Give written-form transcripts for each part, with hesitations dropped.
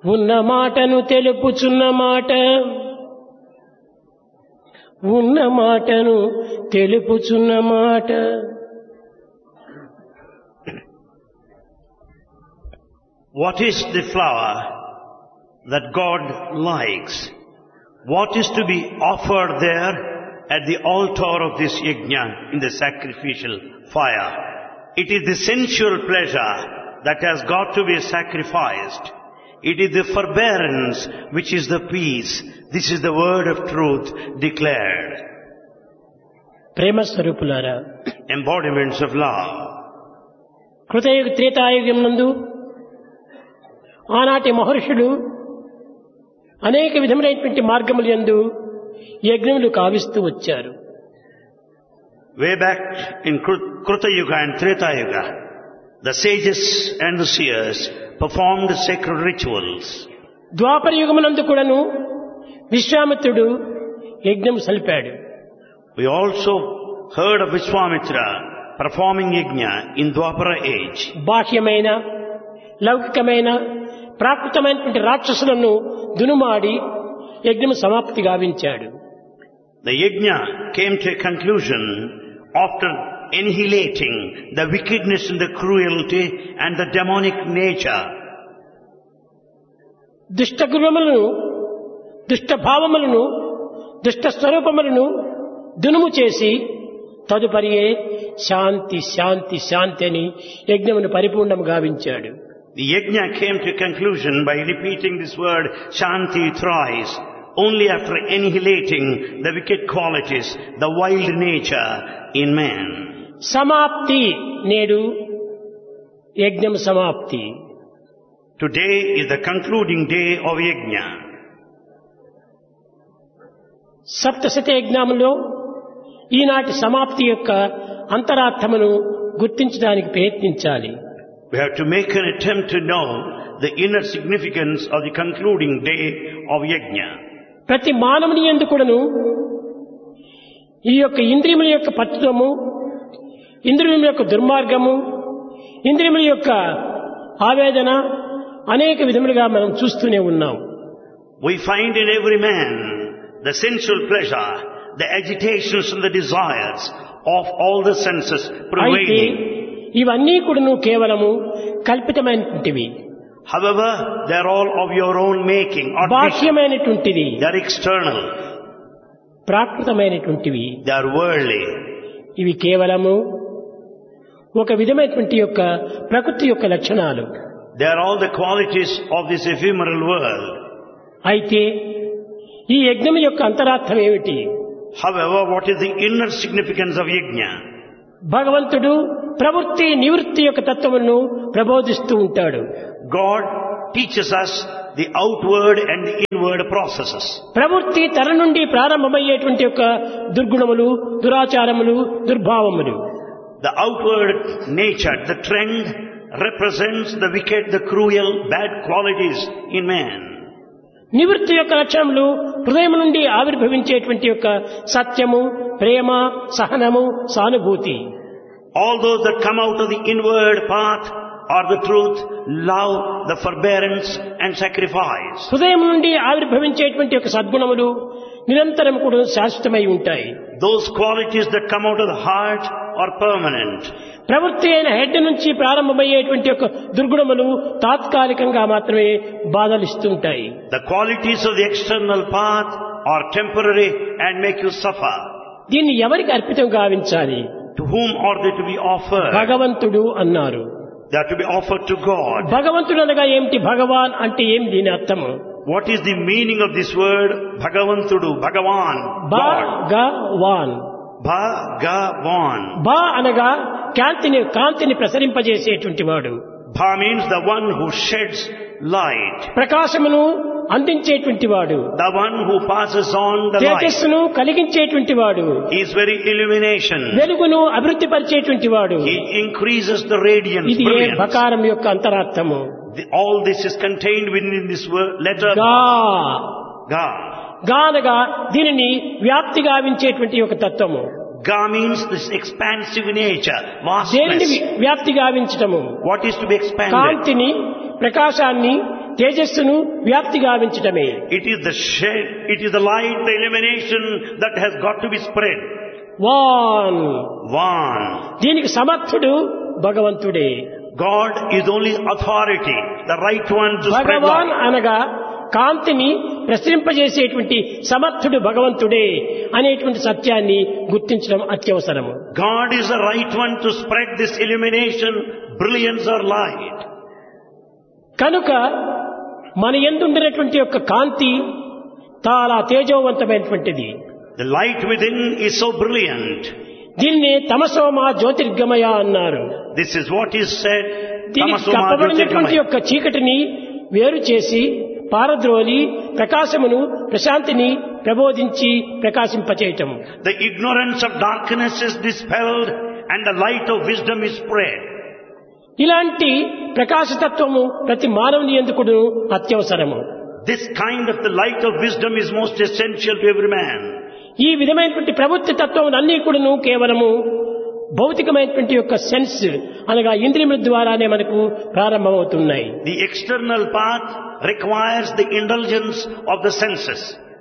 ఉన్న మాటను తెలుపుచున్న మాట, ఉన్న మాటను తెలుపుచున్న మాట. What is the flower that God likes? What is to be offered there at the altar of this yajna in the sacrificial fire? It is the sensual pleasure that has got to be sacrificed. It is the forbearance which is the peace. This is the word of truth declared. ప్రేమ స్వరూపులారా, Embodiments of love. కృతయుగ Treta Yuga నందు ఆనాటి మహర్షులు అనేక విధములైనటువంటి మార్గముల యందు యజ్ఞములు కావిస్తూ వచ్చారు. Way back in Kruta Yuga and Treta Yuga, the sages and the seers performed sacred rituals. ద్వాపర యుగమునందు కూడాను విశ్వామిత్రుడు యజ్ఞం సలిపాడు. We also heard of Vishwamitra performing yajna in Dwapara age. బాహ్యమైన లౌకికమైన ప్రాకృతమైనటువంటి రాక్షసులను దునుమాడి యజ్ఞం సమాప్తి గావించాడు. The yajna came to a conclusion after annihilating the wickedness and the cruelty and the demonic nature. దుష్ట గుణములను, దుష్ట భావములను, దుష్ట స్వరూపములను దునుము చేసి తదుపరియే శాంతి శాంతి శాంతి అని యజ్ఞమును పరిపూర్ణము గావించాడు. The yajna came to a conclusion by repeating this word Shanti thrice, only after annihilating the wicked qualities, the wild nature in man. సమాప్తి నేడు యజ్ఞం సమాప్తి. Today is the concluding day of yajna. సప్తశత యజ్ఞములో ఈనాటి సమాప్తి యొక్క అంతరార్థమును గుర్తించడానికి ప్రయత్నించాలి. We have to make an attempt to know the inner significance of the concluding day of yajna. ప్రతి మానవుని యందు కూడాను ఈ యొక్క ఇంద్రియముల యొక్క పట్టుదము, ఇంద్రియముల యొక్క దుర్మార్గము, ఇంద్రియముల యొక్క ఆవేదన అనేక విధములుగా మనం చూస్తూనే ఉన్నాం. We find in every man the sensual pleasure, the agitations and the desires of all the senses అయితే prevailing. ఇవన్నీ కూడాను కేవలము కల్పితమైనటువంటివి. However, they are all of your own making, artificial. బాహ్యమైనటువంటివి, They are external, ప్రాకృతమైనటువంటివి. they are worldly. ఇవి కేవలము ఒక విధమైనటువంటి యొక్క ప్రకృతి యొక్క లక్షణాలు. They are all the qualities of this ephemeral world. అయితే ఈ యజ్ఞం యొక్క అంతరార్థం ఏమిటి? However, what is the inner significance of yajna? భగవంతుడు ప్రవృత్తి నివృత్తి యొక్క తత్వమును ప్రబోధిస్తూ ఉంటాడు. God teaches us the outward and the inward processes. ప్రవృత్తి తన నుండి ప్రారంభమయ్యేటువంటి యొక్క దుర్గుణములు, దురాచారములు, దుర్భావములు. The outward nature, the trend represents the wicked, the cruel, bad qualities in man. నివృత్తి యొక్క లక్షణములు హృదయం నుండి ఆవిర్భవించేటువంటి యొక్క సత్యము, ప్రేమ, సహనము, సానుభూతి. All those that come out of the inward path are the truth, love, the forbearance and sacrifice. హృదయం నుండి ఆవిర్భవించేటువంటి యొక్క సద్గుణములు నిరంతరం కూడా శాశ్వతమై ఉంటాయి. Those qualities that come out of the heart are permanent. ప్రవృత్తి అయిన హెడ్ నుంచి ప్రారంభమయ్యేటువంటి యొక్క దుర్గుణములు తాత్కాలికంగా మాత్రమే బాధలిస్తూ ఉంటాయి. The qualities of the external path are temporary and make you suffer. దీన్ని ఎవరికి అర్పితం గావించాలి? To whom are they to be offered? భగవంతుడు అన్నారు. They are to be offered to God. భగవంతుడు అనగా ఏమిటి? భగవాన్ అంటే ఏమి దీని అర్థము? What is the meaning of this word Bhagavantudu, Bhagavan, God? Bhagavan. Bhagavan. బా అనగా కాంతిని ప్రసరింపజేసేటువంటి వాడు. Bha means the one who sheds light. ప్రకాశమును అందించేటువంటి వాడు. The one who passes on the light. తేజస్సును కలిగించేటువంటి వాడు. He is very illumination. వెలుగును అభివృద్ధి పరిచేటువంటి వాడు. He increases the radiance, ఇది ఏ brilliance. బకారం యొక్క అంతరార్థము. All this is contained within this word, letter గా. Ga. గా అనగా దీనిని వ్యాప్తి గావించేటువంటి ఒక తత్వము. Ga means this expansive nature, దేనిని vastness. వ్యాప్తి గావించటము? What is to be expanded? కాంతిని, ప్రకాశాన్ని, తేజస్సును వ్యాప్తి గావించటమే. It is the shade, it is the light, the illumination that has got to be spread. Van One. దీనికి సమర్థుడు భగవంతుడే. God is only authority, the right one to spread Bhagavan light. అనగా కాంతిని ప్రసరింపజేసేటువంటి సమర్థుడు భగవంతుడే అనేటువంటి సత్యాన్ని గుర్తించడం అత్యవసరము. God is the right one to spread this illumination, brilliance or light. కనుక మన యందుండినటువంటి యొక్క కాంతి చాలా తేజోవంతమైనటువంటిది. The light within is so brilliant. దీన్ని తమసోమ జ్యోతిర్గమయ అన్నారు. This is what is said. దీనికి Tamasoma కప్పబడినటువంటి Jyotirgamaya. యొక్క చీకటిని వేరు చేసి పారద్రోలి ప్రకాశమును ప్రశాంతిని ప్రబోధించి ప్రకాశింపచేయటం. The ignorance of darkness is dispelled and the light of wisdom is spread. ఇలాంటి ప్రకాశతత్వము ప్రతి మానవుని యందుకును అత్యవసరము. This kind of the light of wisdom is most essential to every man. ఈ విధమైనటువంటి ప్రవృత్తి తత్వం అన్నీ కూడాను కేవలము భౌతికమైనటువంటి యొక్క సెన్స్ అనగా ఇంద్రియముల ద్వారానే మనకు ప్రారంభమవుతున్నాయి. The external path requires the indulgence of the senses.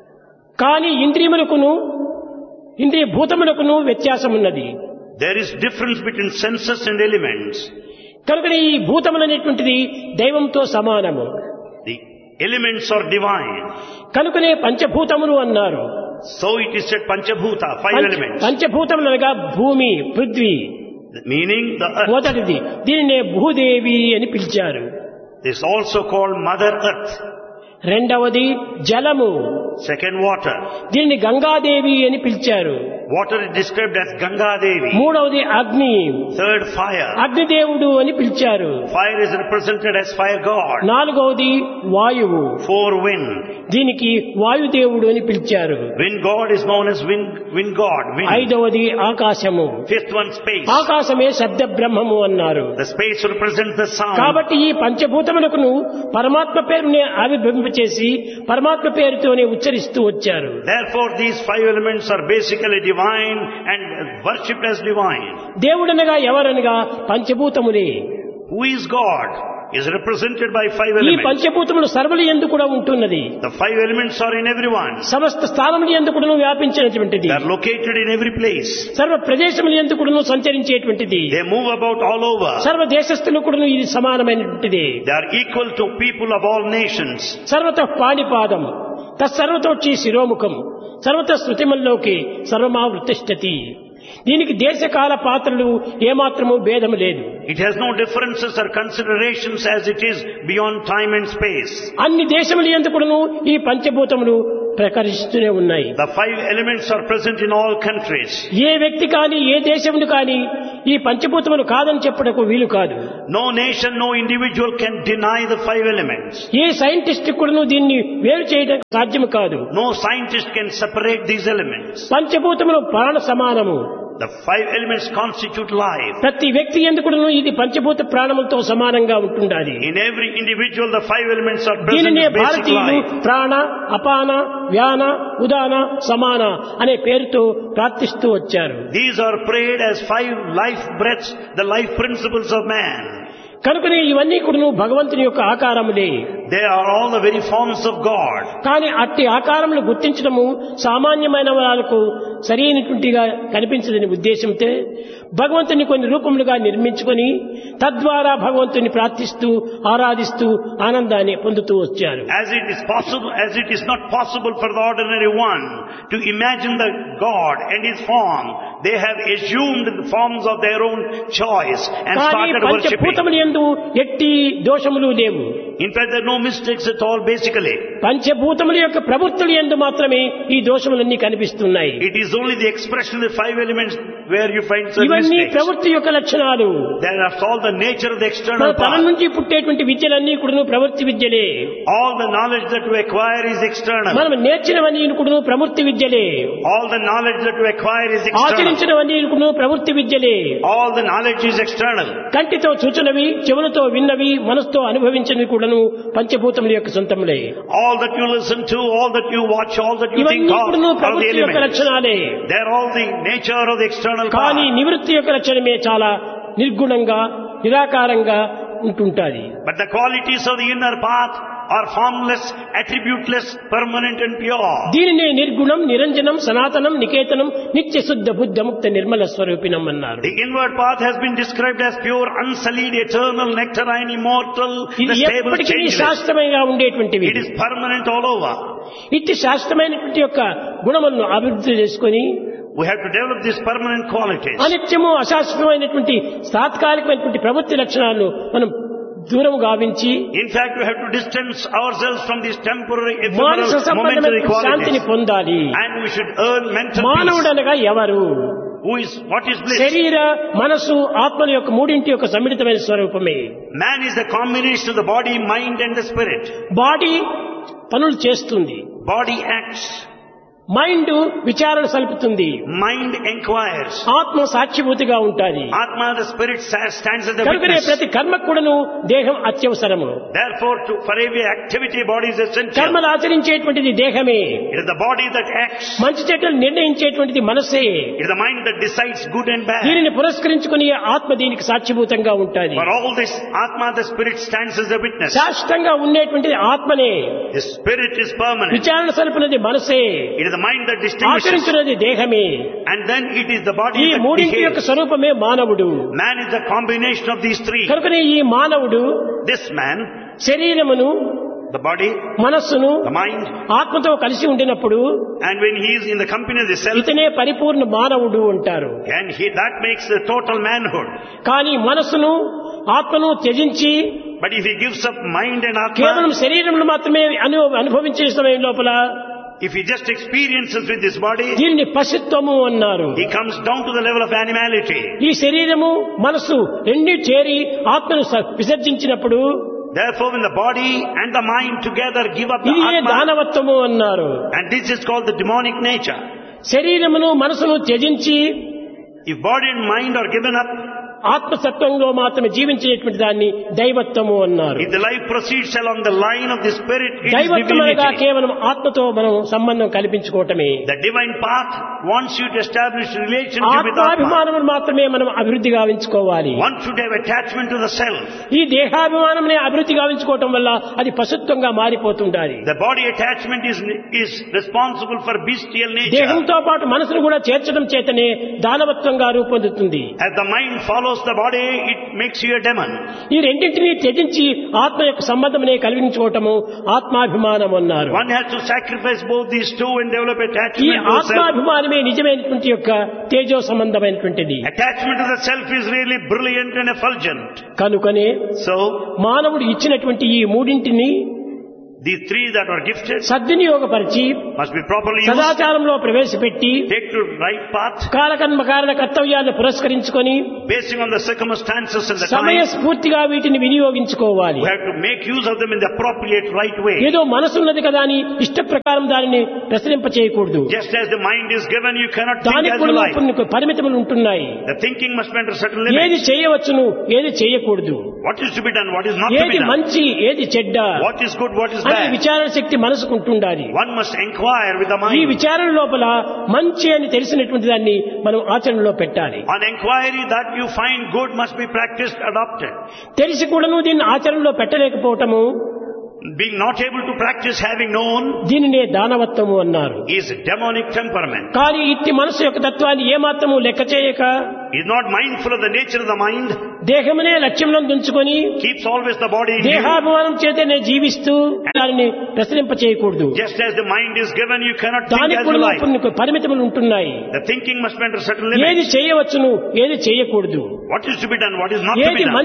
కానీ ఇంద్రియములకును ఇంద్రియ భూతములకును వ్యత్యాసం ఉన్నది. There is difference between senses and elements. కనుక ఈ భూతములనేటువంటిది దైవంతో సమానము. The elements are divine. కనుకనే పంచభూతములు అన్నారు. So it is said Panchabhuta, five elements. పంచభూతములు అనగా భూమి, పృథ్వీ Meaning the earth. మొదటిది. దీనినే భూదేవి అని పిలిచారు. This is also called Mother Earth. రెండవది జలము. Second, water. దీనిని గంగాదేవి అని పిలిచారు. Water is described as Ganga Devi. మూడవది అగ్ని. Third, fire. అగ్నిదేవుడు అని పిలిచారు. Fire is represented as fire god. నాలుగవది వాయువు. Four, wind. దీనికి వాయుదేవుడు అని పిలిచారు. Wind god is known as wind god. Wind. ఐదవది ఆకాశము. Fifth one, space. ఆకాశమే శబ్ద బ్రహ్మము అన్నారు. The space represents the sound. కాబట్టి ఈ పంచభూతములకును పరమాత్మ పేరునే ఆవిర్భవింపచేసి పరమాత్మ పేరుతోనే ఉచ్చరిస్తూ వచ్చారు. Therefore, these five elements are basically divine and worshipped as divine. దేవుడనగా ఎవరనగా పంచభూతములే. Who is God? Is represented by five ఈ elements. పంచభూతములు సర్వుల యందు కూడా ఉంటున్నది. The five elements are in everyone. సమస్త స్థానముల యందు కూడా వ్యాపించినటువంటిది. They are located in every place. సర్వ ప్రదేశముల యందు కూడా సంచరించేటువంటిది. They move about all over. సర్వ దేశస్థులు కూడా ఇది సమానమైనటువంటిది. They are equal to people of all nations. సర్వత పాణిపాదం తత్సర్వతోచి శిరోముఖం సర్వత శృతిమల్లోకి సర్వమావృతిష్టతి. దీనికి దేశకాల పాత్రలు ఏమాత్రము భేదము లేదు. It has no differences or considerations as it is beyond time and space. అన్ని దేశముల యందు కూడాను ఈ పంచభూతములు ప్రకరిస్తూనే ఉన్నాయి. The five elements are present in all countries. ఏ వ్యక్తి కానీ ఏ దేశమును కానీ ఈ పంచభూతములు కాదని చెప్పుటకు వీలు కాదు. No nation, no individual can deny the five elements. A scientist కూడాను దీన్ని వేరు చేయడం సాధ్యము కాదు. No scientist can separate these elements. పంచభూతములు ప్రాణ సమానము. The five elements constitute life. ప్రతి వ్యక్తి ఎందుకును ఇది పంచభూత ప్రాణములతో సమానంగా ఉంటుండాలి. In every individual, the five elements are present దీనినే as basic భారతీయులు life. ప్రాణ, అపాన, వ్యాన, ఉదాన, సమాన అనే పేరుతో ప్రార్థిస్తూ వచ్చారు. These are prayed as five life breaths, the life principles of man. కనుకనే ఇవన్నీ కూడా భగవంతుని యొక్క ఆకారములే. They are all the very forms of God. కానీ అట్టి ఆకారములు గుర్తించడము సామాన్యమైన వాళ్ళకు సరైనటువంటిగా కనిపించదని ఉద్దేశంతో భగవంతుని కొన్ని రూపములుగా నిర్మించుకొని తద్వారా భగవంతుని ప్రార్థిస్తూ ఆరాధిస్తూ ఆనందాన్ని పొందుతూ వచ్చారు. As it is not possible for the ordinary one to imagine the God and His form, they have assumed the forms of their own choice and started worshipping. పంచభూతములు యందు ఎట్టి దోషములు లేవు. In fact, there are no mistakes at all basically. పంచభూతముల యొక్క ప్రవృత్తులు యందు మాత్రమే ఈ దోషములన్నీ కనిపిస్తున్నాయి. It is only the expression of the five elements where you find certain ఇవన్నీ mistakes. ప్రవృత్తి యొక్క లక్షణాలు. That are all the nature of the మన external తన part. నుంచి పుట్టేటువంటి విద్యలన్నీ కూడా ప్రవృత్తి విద్యలే. All the knowledge that we acquire is external. మనం నేర్చినవన్నీ కూడా ప్రవృత్తి విద్యలే. All the knowledge that we acquire is external. ఆచరించినవన్నీ కూడా ప్రవృత్తి విద్యలే. All the knowledge is external. కంటితో చూచినవి, చెవులతో విన్నవి, మనసుతో అనుభవించినవి కూడాను పంచభూతముల యొక్క సొంతములే. All that you listen to, all that you watch, all that you think ఇవన్నీ of కూడాను are the ప్రవృత్తి యొక్క elements. లక్షణాలే. They are all the nature of the external కానీ part. నివృత్తి యొక్క లక్షణమే చాలా నిర్గుణంగా నిరాకారంగా ఉంటుంటాది. But the qualities of the inner path are formless, attributeless, permanent and pure. దీనినే నిర్గుణం, నిరంజనం, సనాతనం, నికేతనం, నిత్య శుద్ధ బుద్ధ ముక్త నిర్మల స్వరూపిణం అన్నారు. The inward path has been described as pure, unsullied, eternal, nectarine, immortal, ఇది the stable, ఎప్పటికీ changeless. శాశ్వతంగా ఉండేటువంటివి. It is permanent all over. ఇట్టి శాశ్వతమైనటువంటి యొక్క గుణములను అభివృద్ధి చేసుకొని We have to develop these permanent qualities. అనిత్యము అశాశ్వతమైనటువంటి తాత్కాలికమైనటువంటి ప్రవృత్తి లక్షణాలను మనం దూరం గావించి In fact, we have to distance ourselves from these temporary, Manasa ephemeral, momentary సంబంధమైన శాంతిని qualities. పొందాలి. And we should earn mental మానవుడు peace. అనగా ఎవరు? What is bliss? శరీర మనసు ఆత్మల యొక్క మూడింటి యొక్క సమ్మిళితమైన స్వరూపమే. Man is the combination of the body, mind and the spirit. Body పనులు చేస్తుంది, Body acts. మైండ్ విచారణ సలుపుతుంది, Mind inquires. ఆత్మ సాక్షిభూతిగా ఉంటుంది. Atma, the spirit, stands as the కనుకనే witness. ప్రతి కర్మకు కూడాను దేహం అత్యవసరము. Therefore, for every activity, body is essential. కర్మలు ఆచరించేటువంటిది దేహమే, It is the body that acts. మంచి చెడ్డలు నిర్ణయించేటువంటిది మనసే. It is the mind that decides good and bad. దీనిని పురస్కరించుకుని ఆత్మ దీనికి సాక్షిభూతంగా ఉంటుంది. For all this, Atma, the spirit, stands as a witness. శాశ్వతంగా ఉండేటువంటిది ఆత్మనే, The spirit is permanent. విచారణ సలుపునది మనసే, It is the mind that distinguishes. ఆచరించున్నది దేహమే. And then it is the body ఈ that మూడింటి యొక్క behaves. స్వరూపమే మానవుడు. Man is the combination of these three. కనుకనే ఈ మానవుడు This man, శరీరమును, the body, మనస్సును the mind, ఆత్మతో కలిసి ఉండినప్పుడు and when he is in the company of the self, ఇతనే పరిపూర్ణ మానవుడు అంటారు. and that makes the total manhood. కానీ మనస్సును ఆత్మను త్యజించి But if he gives up mind and కేవలం Atma, శరీరమును మాత్రమే అనుభవించే సమయం లోపల if he just experiences with this body, దీనిని పశుత్వము అన్నారు. he comes down to the level of animality. ఈ శరీరము మనస్సు రెండు చేరి ఆత్మను విసర్జించినప్పుడు Therefore, when the body and the mind together give up the ఇది Atma, దానవత్వము అన్నారు. and this is called the demonic nature. శరీరమును మనసును త్యజించి If body and mind are given up, ఆత్మసత్వంలో మాత్రమే జీవించేటువంటి దాన్ని దైవత్వము అన్నారు. if the life proceeds along the line of the spirit, it is దైవత్వం అనగా divinity. కేవలం ఆత్మతో మనం సంబంధం కల్పించుకోవటమే. The divine path wants you to establish relationship with Atma. ఆత్మాభిమానం మాత్రమే మనం అభివృద్ధి గావించుకోవాలి. One should have attachment to the self. ఈ దేహాభిమానం అభివృద్ధి గావించుకోవటం వల్ల అది పశుత్వంగా మారిపోతుండాలి. The body attachment is responsible for bestial nature. దేహంతో పాటు మనసును కూడా చేర్చడం చేతనే దానవత్వంగా రూపొందుతుంది. As the mind follows the body, it makes you a demon. ఈ రెండింటినీ త్యజించి ఆత్మ యొక్క సంబంధమనే కలిగించుకోవటము ఆత్మాభిమానం అన్నారు. One has to sacrifice both these two and develop ఈ attachment to the self. ఆత్మాభిమానమే నిజమైనటువంటి యొక్క తేజో సంబంధమైనటువంటిది. Attachment to the self is really brilliant and effulgent. కనుకనే So, మానవుడు ఇచ్చినటువంటి ఈ మూడింటిని these three that are gifted సద్వినియోగపరిచి must be properly used. సదాచారంలో ప్రవేశపెట్టి Take to right path, కాలకర్మ కారణ కర్తవ్యాలను పురస్కరించుకొని basing on the circumstances and the సమయ time. స్ఫూర్తిగా వీటిని వినియోగించుకోవాలి. We have to make use of them in the appropriate right way. ఏదో మనసున్నది కదా అని ఇష్ట ప్రకారం దానిని ప్రసరింప చేయకూడదు. Just as the mind is given, you cannot think దానికి as you కూడా like. కొన్ని పరిమితులు ఉంటున్నాయి. The thinking must be under certain ఏది limits. చేయవచ్చును, ఏది చేయకూడదు, What is to be done, what is not to ఏది be done. మంచి, ఏది చెడ్డ What is good, what is అనే bad. విచారణ శక్తి మనసుకుంటుండాలి. One must inquire with the ఈ mind. విచారణ లోపల మంచి అని తెలిసినటువంటి దాన్ని మనం ఆచరణలో పెట్టాలి. On inquiry that you find good must be practiced, adopted. తెలిసి కూడాను దీన్ని ఆచరణలో పెట్టలేకపోవటము Being not able to practice having known దీనినే దానవత్వము అన్నారు. is demonic temperament. కానీ ఇట్టి మనసు యొక్క తత్వాన్ని ఏమాత్రము లెక్క చేయక Is not mindful of the nature of the mind, దేహమునే లక్ష్యంలో ఉంచుకొని keeps always the body in view. దేహాభిమానం చేతనే జీవిస్తూ దానిని ప్రసరింప చేయకూడదు. Just as the mind is given, you cannot think దానికి as you కూడా like. కొన్ని పరిమితులు ఉంటున్నాయి. The thinking must be under certain ఏది limits. చేయవచ్చును, ఏది చేయకూడదు, What is to be done, what is not to ఏది be done.